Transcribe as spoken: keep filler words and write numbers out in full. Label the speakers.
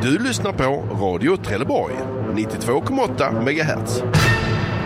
Speaker 1: Du lyssnar på Radio Trelleborg, nittiotvå komma åtta megahertz.